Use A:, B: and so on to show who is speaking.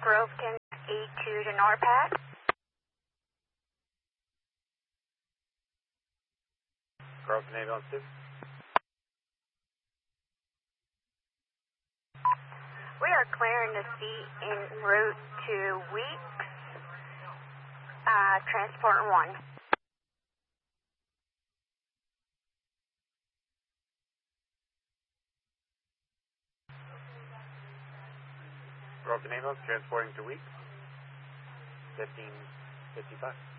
A: Groveton E2 to NORPAD.
B: Groveton Ambulance 2.
A: We are clearing the seat en route to Weeks, Transport 1.
B: Groveton Ambulance transporting to Weeks, 1555.